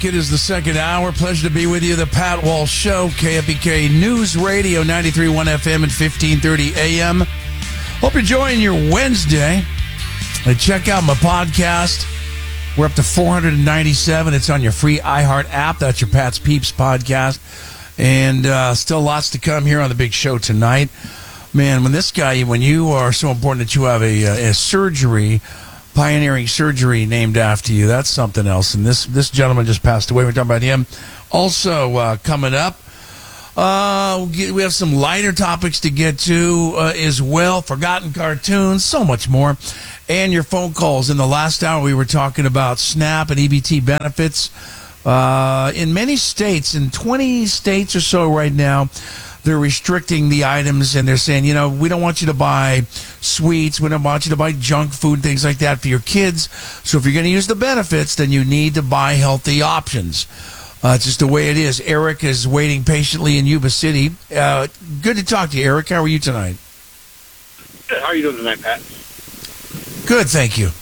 It is the second hour. Pleasure to be with you. The Pat Walsh Show, KFBK News Radio, 93.1 FM and 1530 AM. Hope you're enjoying your Wednesday. Check out my podcast. We're up to 497. It's on your free iHeart app. That's your Pat's Peeps podcast. And still lots to come here on the big show tonight. Man, when you are so important that you have a surgery, pioneering surgery named after you, that's something else. And this gentleman just passed away. We're talking about him. Also coming up, we have some lighter topics to get to as well. Forgotten cartoons, so much more. And your phone calls. In the last hour, we were talking about SNAP and EBT benefits. In many states, in 20 states or so right now, they're restricting the items, and they're saying, we don't want you to buy sweets. We don't want you to buy junk food, things like that for your kids. So if you're going to use the benefits, then you need to buy healthy options. It's just the way it is. Eric is waiting patiently in Yuba City. Good to talk to you, Eric. How are you tonight? Good. How are you doing tonight, Pat? Good, thank you.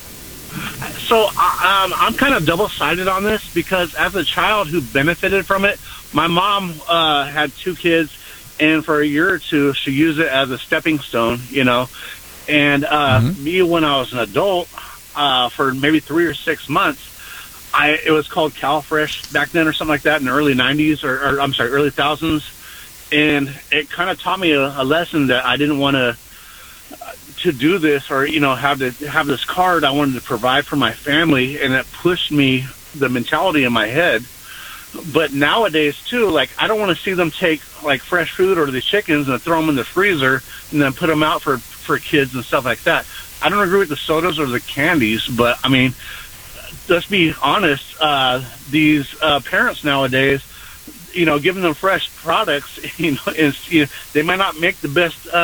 So I'm kind of double-sided on this because as a child who benefited from it, my mom had 2 kids, and for a year or two, she used it as a stepping stone, And me, when I was an adult, for maybe 3 or 6 months, it was called CalFresh back then or something like that in the early 90s, or I'm sorry, early 2000s. And it kind of taught me a lesson that I didn't want to do this or, have this card. I wanted to provide for my family, and it pushed me, the mentality in my head. But nowadays, too, I don't want to see them take, fresh food or the chickens and throw them in the freezer and then put them out for kids and stuff like that. I don't agree with the sodas or the candies, but, let's be honest, these parents nowadays, giving them fresh products, they might not make the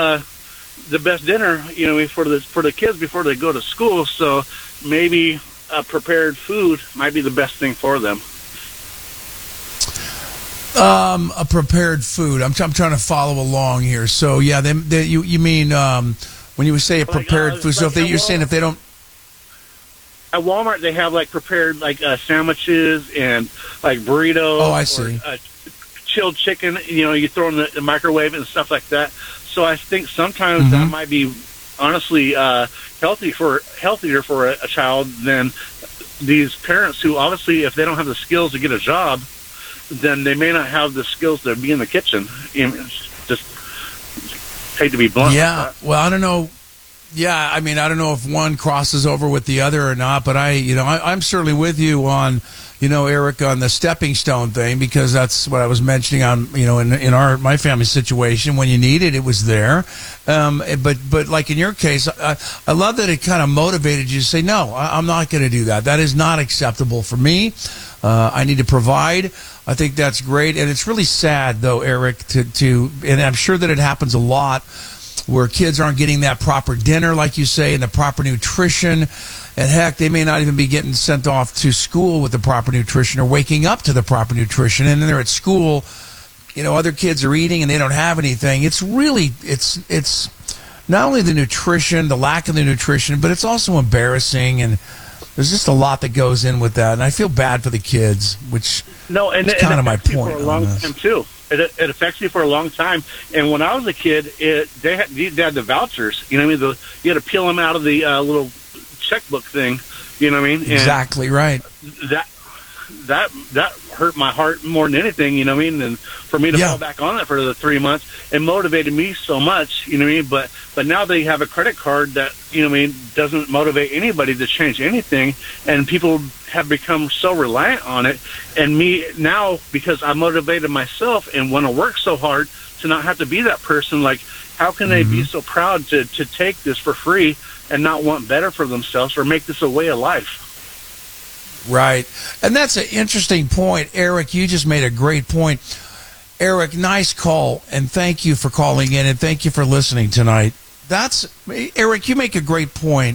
best dinner, for the kids before they go to school. So maybe prepared food might be the best thing for them. A prepared food. I'm trying to follow along here. So yeah, you mean when you say a prepared food? So you're saying if they don't. At Walmart, they have prepared sandwiches and burritos. Oh, I see. Or, chilled chicken. You throw in the microwave and stuff like that. So I think sometimes that might be honestly healthier for a child than these parents who obviously, if they don't have the skills to get a job, then they may not have the skills to be in the kitchen. Just hate to be blunt. Yeah. Well, I don't know. Yeah, I don't know if one crosses over with the other or not, but I'm certainly with you on, Eric, on the stepping stone thing, because that's what I was mentioning on, in my family situation. When you needed it was there. But like in your case, I love that it kind of motivated you to say, no, I'm not going to do that. That is not acceptable for me. I need to provide. I think that's great. And it's really sad, though, Eric, and I'm sure that it happens a lot, where kids aren't getting that proper dinner, like you say, and the proper nutrition. And heck, they may not even be getting sent off to school with the proper nutrition or waking up to the proper nutrition. And then they're at school, other kids are eating and they don't have anything. It's really, it's not only the nutrition, the lack of the nutrition, but it's also embarrassing. And there's just a lot that goes in with that. And I feel bad for the kids, which is kind of my point. For a long time, too. It affects you for a long time. And when I was a kid, they had the vouchers. You had to peel them out of the little checkbook thing. You know what I mean? And exactly right. That hurt my heart more than anything. You know what I mean? And for me to fall back on it for the 3 months, it motivated me so much. You know what I mean? But now they have a credit card that doesn't motivate anybody to change anything, and people have become so reliant on it. And me now, because I motivated myself and want to work so hard to not have to be that person, how can they be so proud to take this for free and not want better for themselves or make this a way of life? Right. And that's an interesting point. Eric, you just made a great point. Eric, nice call, and thank you for calling in, and thank you for listening tonight. Eric, you make a great point.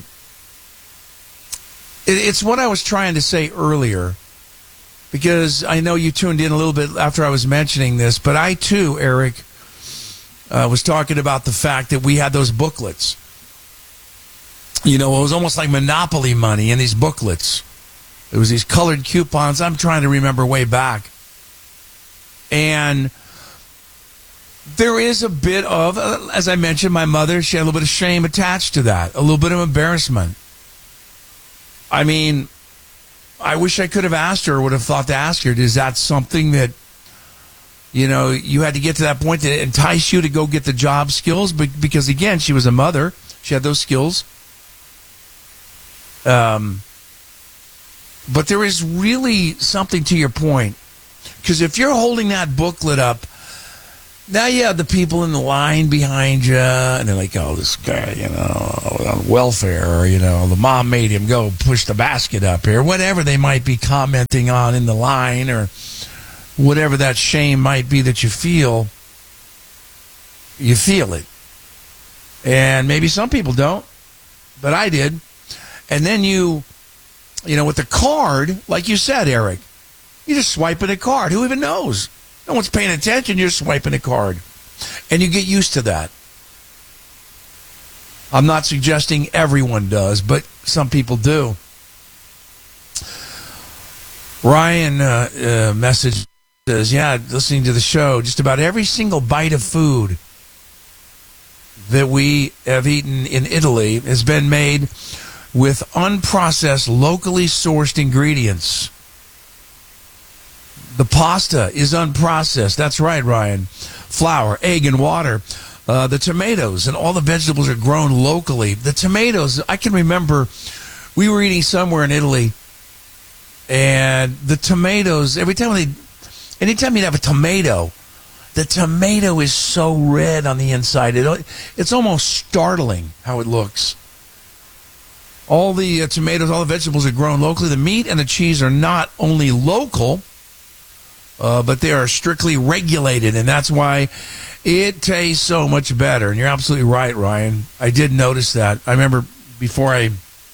It's what I was trying to say earlier, because I know you tuned in a little bit after I was mentioning this, but I too, Eric, was talking about the fact that we had those booklets. It was almost like Monopoly money in these booklets. It was these colored coupons. I'm trying to remember way back. And there is a bit of, as I mentioned, my mother, she had a little bit of shame attached to that, a little bit of embarrassment. I mean, I wish I could have asked her, or would have thought to ask her, is that something that, you know, you had to get to that point to entice you to go get the job skills? Because, again, she was a mother. She had those skills. But there is really something to your point. Because if you're holding that booklet up, now you have the people in the line behind you, and they're like, oh, this guy, you know, on welfare, or, you know, the mom made him go push the basket up here, whatever they might be commenting on in the line, or whatever that shame might be that you feel it. And maybe some people don't, but I did. And then you know, with the card, like you said, Eric, you're just swiping a card. Who even knows? No one's paying attention. You're swiping a card. And you get used to that. I'm not suggesting everyone does, but some people do. Ryan message says, yeah, listening to the show, just about every single bite of food that we have eaten in Italy has been made with unprocessed, locally sourced ingredients. The pasta is unprocessed. That's right, Ryan. Flour, egg, and water. The tomatoes and all the vegetables are grown locally. The tomatoes, I can remember we were eating somewhere in Italy, and the tomatoes, anytime you'd have a tomato, the tomato is so red on the inside. It's almost startling how it looks. All the tomatoes, all the vegetables are grown locally. The meat and the cheese are not only local, but they are strictly regulated, and that's why it tastes so much better. And you're absolutely right, Ryan. I did notice that. I remember before I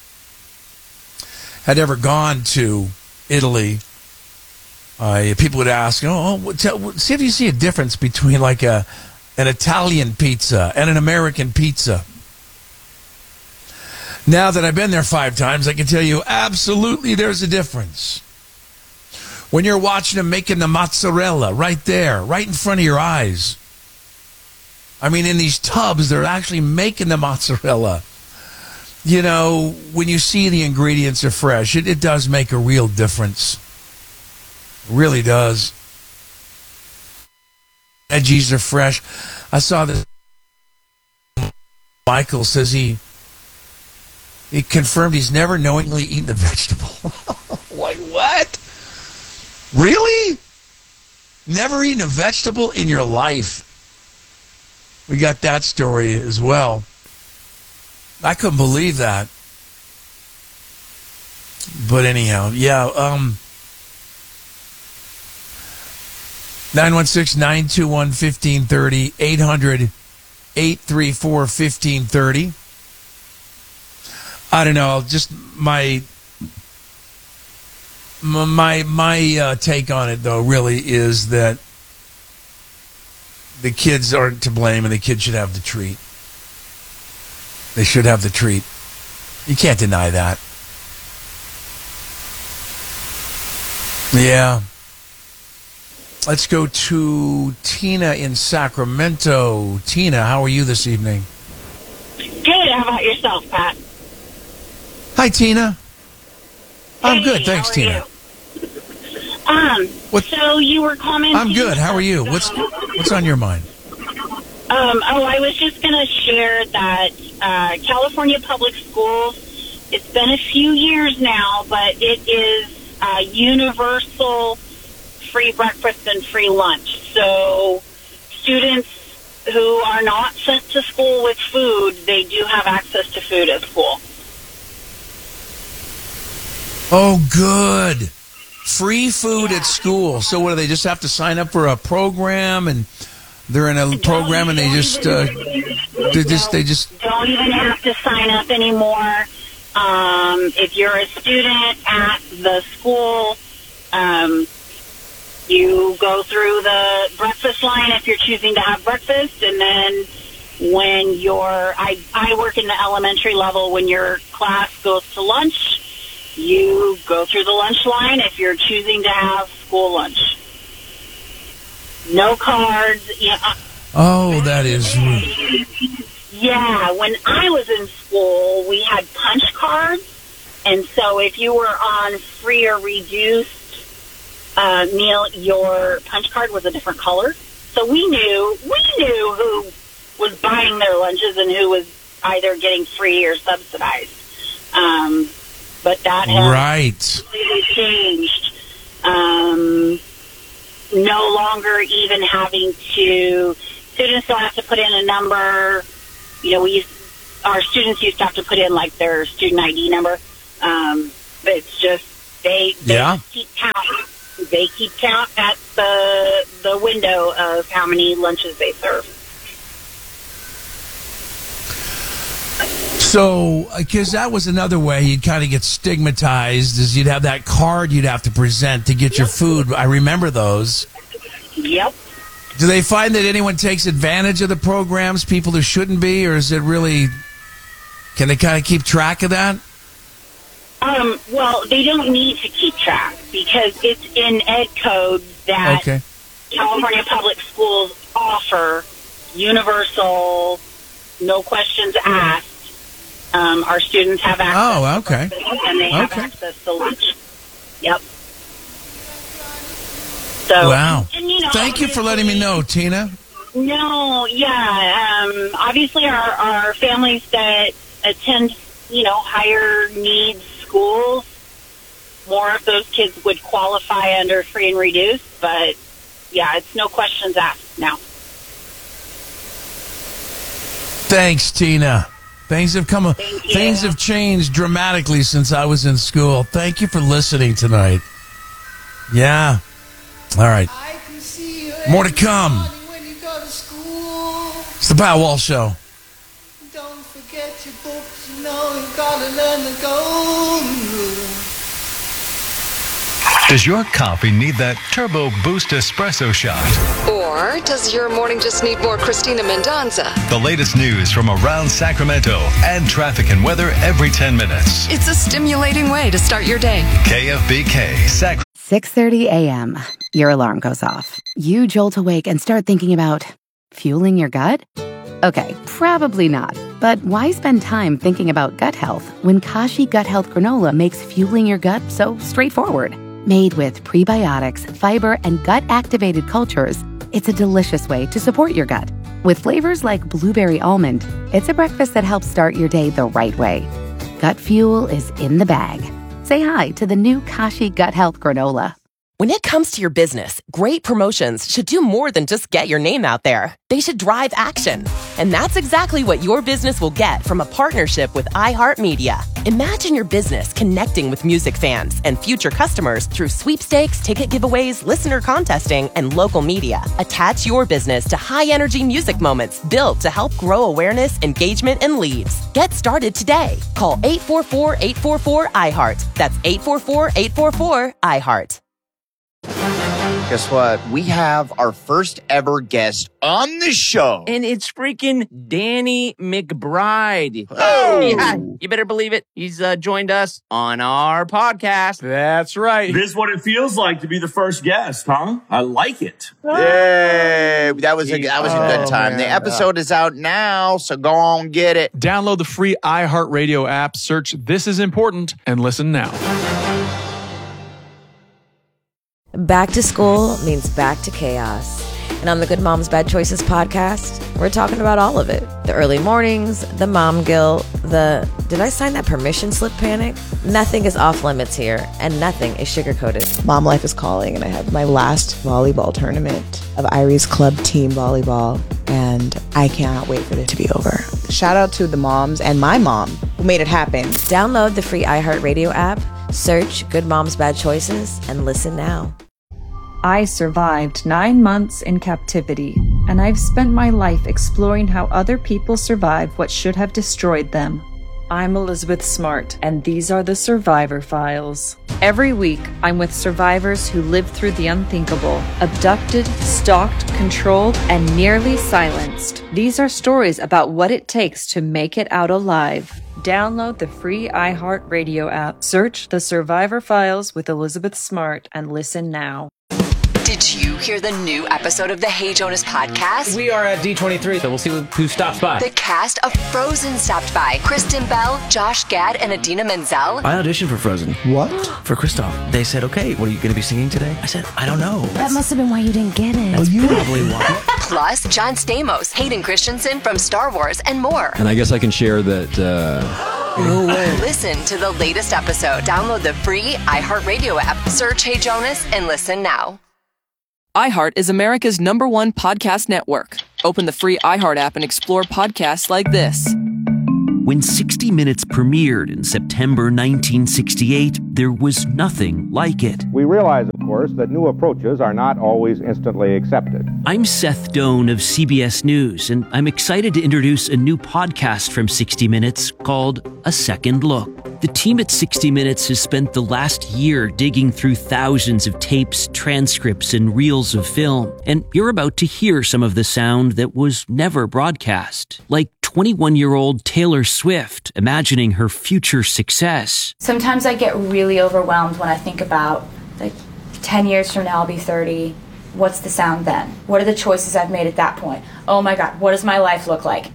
had ever gone to Italy, people would ask, see if you see a difference between like an Italian pizza and an American pizza. Now that I've been there 5 times, I can tell you absolutely there's a difference. When you're watching them making the mozzarella right there, right in front of your eyes. I mean, in these tubs, they're actually making the mozzarella. You know, when you see the ingredients are fresh, it does make a real difference. It really does. Veggies are fresh. I saw this. Michael says he confirmed he's never knowingly eaten a vegetable. Like, what? Really? Never eaten a vegetable in your life? We got that story as well. I couldn't believe that. But anyhow, yeah. 916-921-1530, 800-834-1530. I don't know, just my take on it, though, really is that the kids aren't to blame and the kids should have the treat. They should have the treat. You can't deny that. Yeah. Let's go to Tina in Sacramento. Tina, how are you this evening? Good. How about yourself, Pat? Hi, Tina. I'm Hey, good. Thanks, how are Tina. you? So you were commenting. I'm good. How are you? What's on your mind? I was just going to share that California Public Schools, it's been a few years now, but it is universal free breakfast and free lunch. So students who are not sent to school with food, they do have access to food at school. Oh, good. Free food at school. So what, do they just have to sign up for a program, and they're in a program and they just don't even have to sign up anymore. If you're a student at the school, you go through the breakfast line if you're choosing to have breakfast, and then when I work in the elementary level, when your class goes to lunch, You go through the lunch line if you're choosing to have school lunch. No cards. Oh, that is rude. Yeah, when I was in school, we had punch cards. And so if you were on free or reduced meal, your punch card was a different color. So we knew who was buying their lunches and who was either getting free or subsidized. But that has completely changed. No longer even having to, students don't have to put in a number. Our students used to have to put in like their student ID number. But it's just, they keep count. They keep count at the window of how many lunches they serve. So, because that was another way you'd kind of get stigmatized, is you'd have that card you'd have to present to get your food. I remember those. Yep. Do they find that anyone takes advantage of the programs, people who shouldn't be, or is it really, can they kind of keep track of that? Well, they don't need to keep track because it's in Ed Code that California Public Schools offer universal, no questions asked. Our students have access. Oh, okay. And they have access to lunch. Yep. So, wow. And, thank you for letting me know, Tina. No, yeah. Obviously, our families that attend, higher needs schools, more of those kids would qualify under free and reduced. But, yeah, it's no questions asked now. Thanks, Tina. Things have changed dramatically since I was in school. Thank you for listening tonight. Yeah. All right. More to come. It's the Pat Walsh Show. Don't forget your books, you gotta learn the golden rule. Does your coffee need that Turbo Boost espresso shot? Or does your morning just need more Christina Mendonza? The latest news from around Sacramento and traffic and weather every 10 minutes. It's a stimulating way to start your day. KFBK, 6:30 a.m. Your alarm goes off. You jolt awake and start thinking about fueling your gut? Okay, probably not. But why spend time thinking about gut health when Kashi Gut Health Granola makes fueling your gut so straightforward? Made with prebiotics, fiber, and gut-activated cultures, it's a delicious way to support your gut. With flavors like blueberry almond, it's a breakfast that helps start your day the right way. Gut fuel is in the bag. Say hi to the new Kashi Gut Health Granola. When it comes to your business, great promotions should do more than just get your name out there. They should drive action. And that's exactly what your business will get from a partnership with iHeartMedia. Imagine your business connecting with music fans and future customers through sweepstakes, ticket giveaways, listener contesting, and local media. Attach your business to high-energy music moments built to help grow awareness, engagement, and leads. Get started today. Call 844-844-iHeart. That's 844-844-iHeart. Guess what? We have our first ever guest on the show. And it's freaking Danny McBride. Oh! Yeah, you better believe it. He's joined us on our podcast. That's right. This is what it feels like to be the first guest, huh? I like it. Yay! That was a good time. Man. The episode is out now, so go on get it. Download the free iHeartRadio app, search This Is Important, and listen now. Back to school means back to chaos. And on the Good Moms Bad Choices podcast, we're talking about all of it. The early mornings, the mom guilt, the did I sign that permission slip panic? Nothing is off limits here, and nothing is sugar-coated. Mom life is calling, and I have my last volleyball tournament of Irie's Club Team Volleyball, and I cannot wait for it to be over. Shout out to the moms and my mom who made it happen. Download the free iHeartRadio app, search Good Moms Bad Choices, and listen now. I survived 9 months in captivity, and I've spent my life exploring how other people survive what should have destroyed them. I'm Elizabeth Smart, and these are the Survivor Files. Every week, I'm with survivors who lived through the unthinkable, abducted, stalked, controlled, and nearly silenced. These are stories about what it takes to make it out alive. Download the free iHeartRadio app. Search The Survivor Files with Elizabeth Smart and listen now. Did you hear the new episode of the Hey Jonas podcast? We are at D23, so we'll see who stops by. The cast of Frozen stopped by. Kristen Bell, Josh Gad, and Idina Menzel. I auditioned for Frozen. What? For Kristoff. They said, okay, what are you going to be singing today? I said, I don't know. That must have been why you didn't get it. That's probably why. Plus, John Stamos, Hayden Christensen from Star Wars, and more. And I guess I can share that... No way. Listen to the latest episode. Download the free iHeartRadio app. Search Hey Jonas and listen now. iHeart is America's #1 podcast network. Open the free iHeart app and explore podcasts like this. When 60 Minutes premiered in September 1968, there was nothing like it. We realize, of course, that new approaches are not always instantly accepted. I'm Seth Doan of CBS News, and I'm excited to introduce a new podcast from 60 Minutes called A Second Look. The team at 60 Minutes has spent the last year digging through thousands of tapes, transcripts, and reels of film, and you're about to hear some of the sound that was never broadcast, like 21-year-old Taylor Swift imagining her future success. Sometimes I get really overwhelmed when I think about, 10 years from now I'll be 30. What's the sound then? What are the choices I've made at that point? Oh my God, what does my life look like?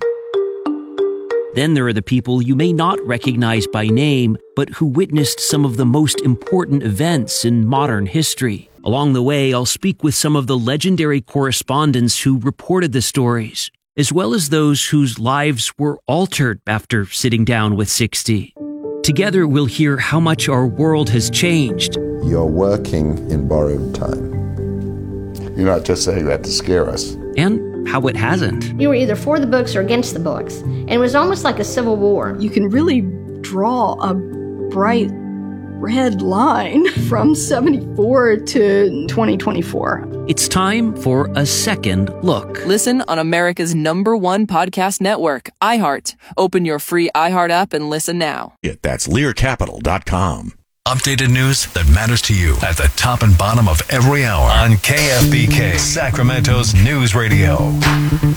Then there are the people you may not recognize by name, but who witnessed some of the most important events in modern history. Along the way, I'll speak with some of the legendary correspondents who reported the stories, as well as those whose lives were altered after sitting down with 60. Together, we'll hear how much our world has changed. You're working in borrowed time. You're not just saying that to scare us. And how it hasn't. You were either for the books or against the books, and it was almost like a civil war. You can really draw a bright red line from 74 to 2024. It's time for A Second Look. Listen on America's #1 podcast network, iHeart. Open your free iHeart app and listen now. That's LearCapital.com. Updated news that matters to you at the top and bottom of every hour on KFBK, Sacramento's News Radio.